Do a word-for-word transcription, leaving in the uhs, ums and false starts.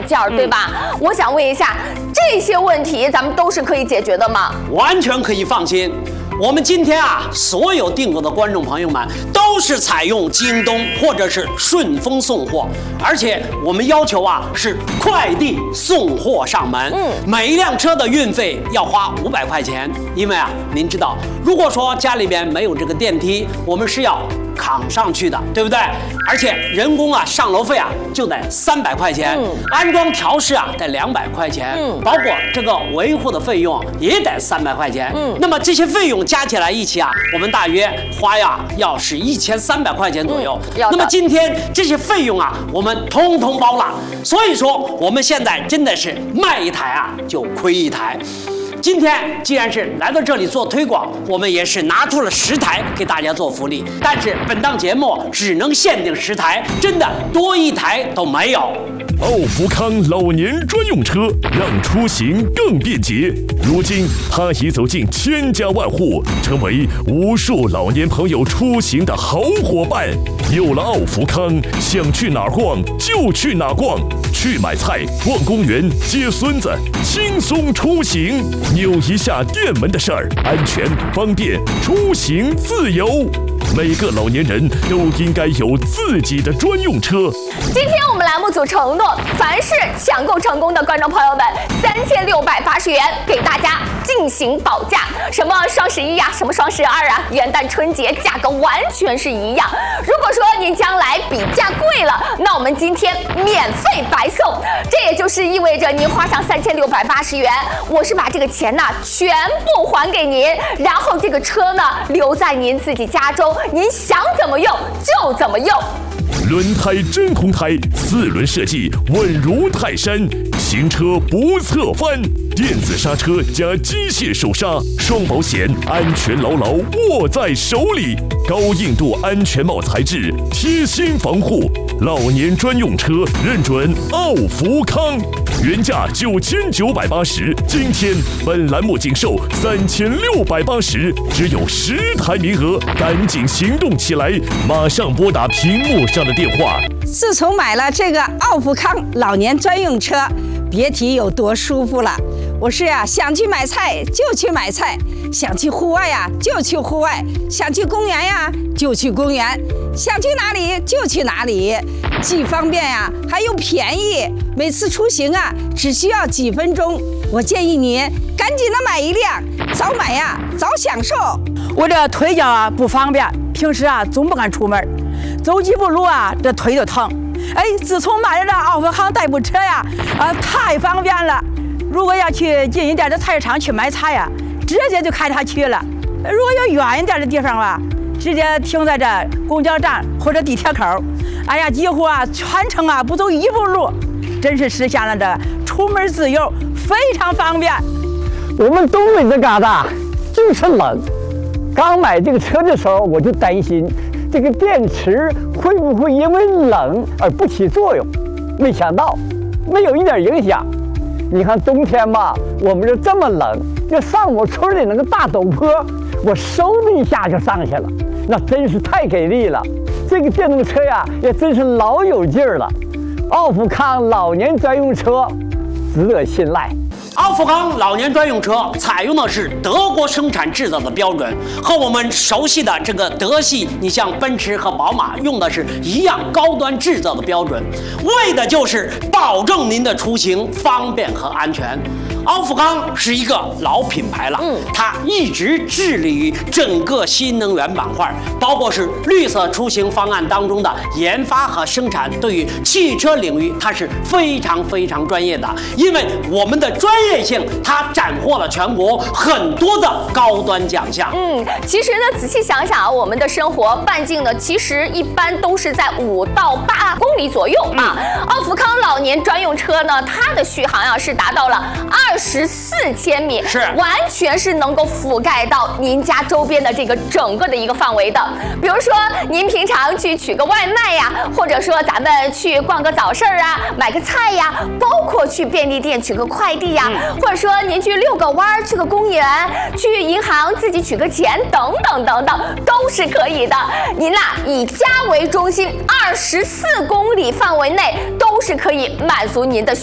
件儿，对吧？嗯、我想问一下，这些问题咱们都是可以解决的吗？ 完全可以放心。我们今天啊，所有订购的观众朋友们都是采用京东或者是顺丰送货，而且我们要求啊是快递送货上门。嗯，每一辆车的运费要花五百块钱，因为啊，您知道，如果说家里边没有这个电梯，我们是要扛上去的，对不对？而且人工啊上楼费啊就得三百块钱，嗯、安装调试啊得两百块钱，嗯、包括这个维护的费用也得三百块钱。嗯，那么这些费用加起来一起啊，我们大约花呀要是一千三百块钱左右。嗯、那么今天这些费用啊，我们通通包了。所以说我们现在真的是卖一台啊就亏一台。今天既然是来到这里做推广，我们也是拿出了十台给大家做福利，但是本档节目只能限定十台，真的多一台都没有。 奥福康老年专用车让出行更便捷，如今它已走进千家万户，成为无数老年朋友出行的好伙伴。有了奥福康，想去哪儿逛就去哪儿逛，去买菜、逛公园、接孙子，轻松出行。扭一下电门的事儿，安全、方便、出行自由。每个老年人都应该有自己的专用车。 今天我们栏目组承诺，凡是抢购成功的观众朋友们，三千六百八十元给大家进行保价。什么双十一呀、啊，什么双十二啊，元旦、春节价格完全是一样。如果说您将来比价贵了，那我们今天免费白送。这也就是意味着您花上三千六百八十元，我是把这个钱呢全部还给您，然后这个车呢留在您自己家中，您想怎么用就怎么用。 轮胎真红胎，四轮设计稳如泰山，行车不侧翻，电子刹车加机械手刹，双保险，安全牢牢握在手里，高硬度安全帽材质，贴心防护，老年专用车认准奥福康，原价九千九百八十，今天本栏目仅售三千六百八十，只有十台名额，赶紧行动起来，马上拨打屏幕上的电话。 自从买了这个奥福康老年专用车，别提有多舒服了。我是呀、啊，想去买菜就去买菜，想去户外呀就去户外，想去公园呀就去公园，想去哪里就去哪里，既方便呀，还又便宜。每次出行啊，只需要几分钟。我建议你赶紧的买一辆，早买呀早享受。 我这腿脚啊不方便，平时啊总不敢出门，走几步路啊这腿就疼。哎，自从买了这奥福康代步车呀，啊太方便了。如果要去近一点的菜市场去买菜呀，直接就开它去了。如果有远一点的地方吧，直接停在这公交站或者地铁口，哎呀，几乎啊全程啊不走一步路，真是实现了这出门自由，非常方便。 我们东北这旮瘩就是冷，刚买这个车的时候我就担心这个电池会不会因为冷而不起作用，没想到没有一点影响。你看冬天嘛，我们这这么冷，就上我村里那个大陡坡，我嗖的一下就上去了，那真是太给力了。这个电动车呀，也真是老有劲儿了。奥福康老年专用车值得信赖。 奥福康老年专用车采用的是德国生产制造的标准，和我们熟悉的这个德系，你像奔驰和宝马用的是一样高端制造的标准，为的就是保证您的出行方便和安全。奥福康是一个老品牌了，嗯，它一直致力于整个新能源板块，包括是绿色出行方案当中的研发和生产，对于汽车领域它是非常非常专业的，因为我们的专业性，它斩获了全国很多的高端奖项。 嗯，其实呢，仔细想想啊，我们的生活半径呢，其实一般都是在五到八公里左右啊。嗯、奥福康老年专用车呢，它的续航啊是达到了二十四千米， 是完全是能够覆盖到您家周边的这个整个的一个范围的。比如说，您平常去取个外卖呀，或者说咱们去逛个早市啊，买个菜呀，包括去便利店取个快递呀。嗯或者说您去遛个弯儿，去个公园，去银行自己取个钱，等等等等，都是可以的。您呐、啊，以家为中心，二十四公里范围内都是可以满足您的需